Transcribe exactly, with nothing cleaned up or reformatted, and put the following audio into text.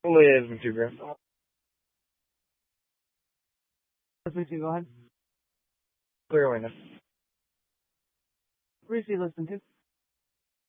Liz, two grand. Let's go ahead. Clear witness. Briefly listen to.